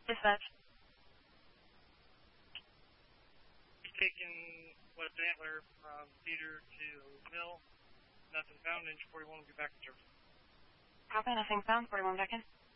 Dispatch. Taken West Antler from Cedar to Mill. Nothing found. Engine 41 will be back in service. Copy, nothing found. 41 back in.